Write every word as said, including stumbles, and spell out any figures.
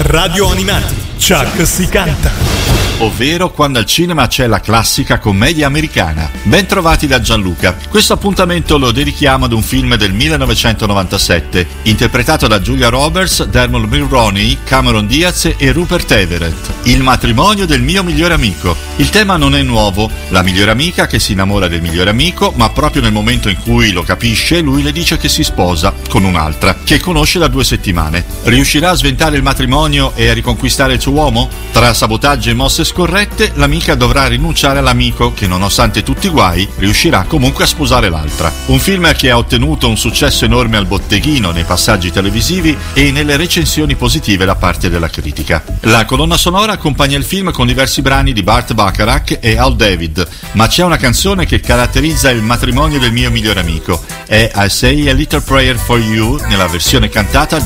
Radio Animati, Chuck si canta. Ovvero quando al cinema c'è la classica commedia americana. Ben trovati da Gianluca. Questo appuntamento lo dedichiamo ad un film del millenovecentonovantasette, interpretato da Julia Roberts, Dermot Mulroney, Cameron Diaz e Rupert Everett. Il matrimonio del mio migliore amico. Il tema non è nuovo, la migliore amica che si innamora del migliore amico, ma proprio nel momento in cui lo capisce, lui le dice che si sposa con un'altra, che conosce da due settimane. Riuscirà a sventare il matrimonio e a riconquistare il suo uomo? Tra sabotaggio e mosse scorrette, l'amica dovrà rinunciare all'amico che, nonostante tutti i guai, riuscirà comunque a sposare l'altra. Un film che ha ottenuto un successo enorme al botteghino nei passaggi televisivi e nelle recensioni positive da parte della critica. La colonna sonora accompagna il film con diversi brani di Burt Bacharach e Al David, ma c'è una canzone che caratterizza il matrimonio del mio migliore amico. È I Say a Little Prayer for You nella versione cantata